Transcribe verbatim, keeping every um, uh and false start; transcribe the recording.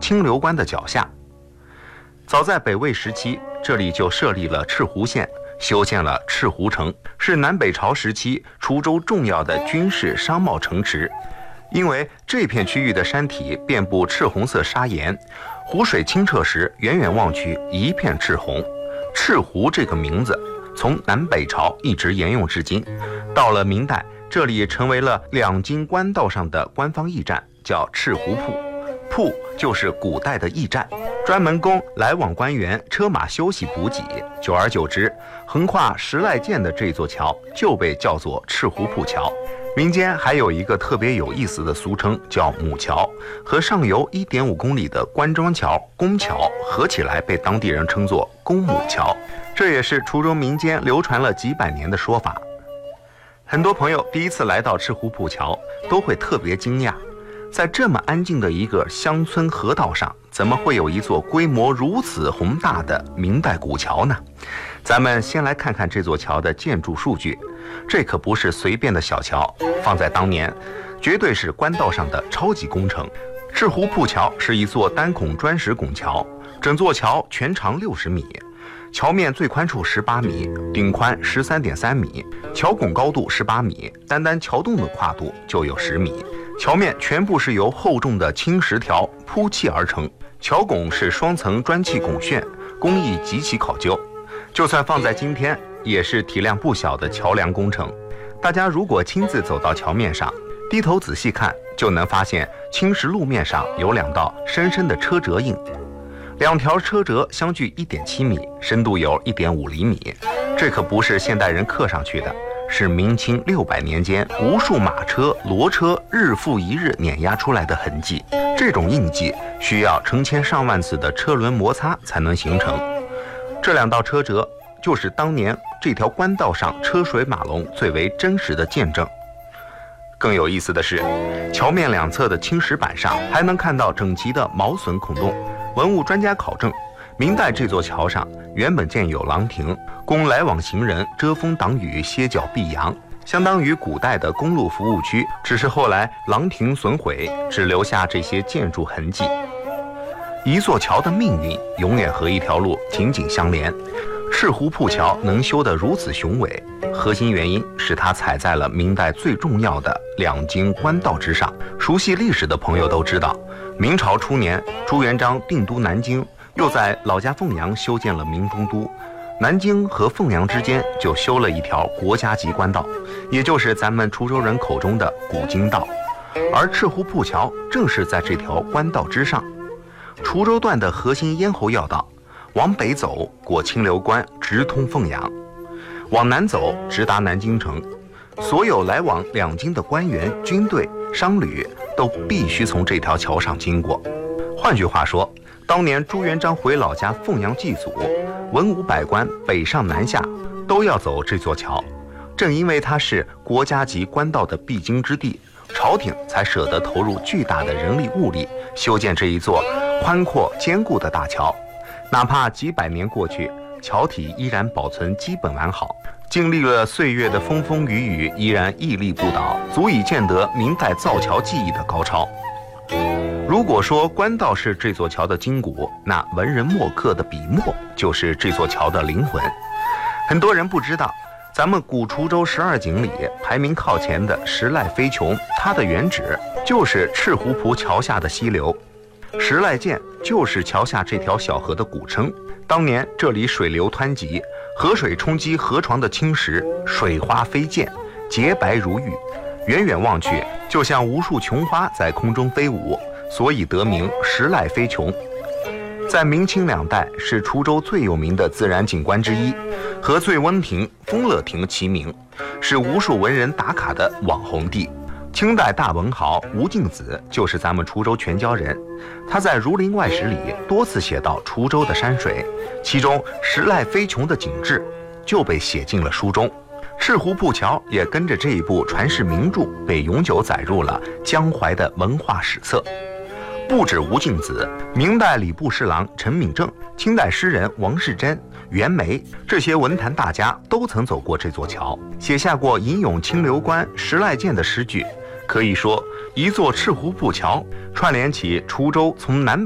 清流关的脚下。早在北魏时期，这里就设立了赤湖县，修建了赤湖城，是南北朝时期滁州重要的军事商贸城池。因为这片区域的山体遍布赤红色砂岩，湖水清澈时，远远望去一片赤红。赤湖这个名字从南北朝一直沿用至今，到了明代，这里成为了两京官道上的官方驿站，叫赤湖铺。铺就是古代的驿站，专门供来往官员车马休息补给。久而久之，横跨石赖涧的这座桥就被叫做赤湖铺桥。民间还有一个特别有意思的俗称，叫母桥，和上游 一点五公里的关庄桥、宫桥合起来，被当地人称作公母桥。这也是滁州民间流传了几百年的说法。很多朋友第一次来到赤湖铺桥，都会特别惊讶，在这么安静的一个乡村河道上，怎么会有一座规模如此宏大的明代古桥呢？咱们先来看看这座桥的建筑数据。这可不是随便的小桥，放在当年，绝对是官道上的超级工程。赤湖铺桥是一座单孔砖石拱桥，整座桥全长六十米，桥面最宽处十八米，顶宽十三点三米，桥拱高度十八米，单单桥洞的跨度就有十米。桥面全部是由厚重的青石条铺砌而成，桥拱是双层砖砌拱券，工艺极其考究。就算放在今天，也是体量不小的桥梁工程。大家如果亲自走到桥面上，低头仔细看，就能发现青石路面上有两道深深的车辙印，两条车辙相距 一点七米，深度有 一点五厘米。这可不是现代人刻上去的，是明清六百年间无数马车、骡车日复一日碾压出来的痕迹。这种印记需要成千上万次的车轮摩擦才能形成。这两道车辙就是当年这条官道上车水马龙最为真实的见证。更有意思的是，桥面两侧的青石板上还能看到整齐的毛笋孔洞。文物专家考证，明代这座桥上原本建有廊亭，供来往行人遮风挡雨、歇脚避阳，相当于古代的公路服务区。只是后来廊亭损毁，只留下这些建筑痕迹。一座桥的命运永远和一条路紧紧相连。赤湖铺桥能修得如此雄伟，核心原因是它踩在了明代最重要的两京官道之上。熟悉历史的朋友都知道，明朝初年朱元璋定都南京，又在老家凤阳修建了明中都，南京和凤阳之间就修了一条国家级官道，也就是咱们滁州人口中的古京道。而赤湖铺桥正是在这条官道之上。滁州段的核心咽喉要道，往北走过清流关，直通凤阳；往南走直达南京城。所有来往两京的官员、军队、商旅都必须从这条桥上经过。换句话说，当年朱元璋回老家凤阳祭祖，文武百官北上南下都要走这座桥。正因为它是国家级官道的必经之地，朝廷才舍得投入巨大的人力物力修建这一座宽阔坚固的大桥。哪怕几百年过去，桥体依然保存基本完好，经历了岁月的风风雨雨，依然屹立不倒，足以见得明代造桥技艺的高超。如果说官道是这座桥的筋骨，那文人墨客的笔墨就是这座桥的灵魂。很多人不知道，咱们古滁州十二景里排名靠前的石赖飞琼，它的原址就是赤湖铺桥下的溪流。石赖涧就是桥下这条小河的古称。当年这里水流湍急，河水冲击河床的青石，水花飞溅，洁白如玉，远远望去就像无数琼花在空中飞舞，所以得名石赖飞琼。在明清两代是滁州最有名的自然景观之一，和醉翁亭、丰乐亭齐名，是无数文人打卡的网红地。清代大文豪吴敬梓就是咱们滁州全椒人，他在《儒林外史》里多次写到滁州的山水，其中石赖飞琼的景致就被写进了书中。赤湖铺桥也跟着这一部传世名著被永久载入了江淮的文化史册。不止吴敬梓，明代礼部侍郎陈敏正、清代诗人王士祯、袁枚，这些文坛大家都曾走过这座桥，写下过吟咏清流关、石赖涧的诗句。可以说，一座赤湖铺桥串联起滁州从南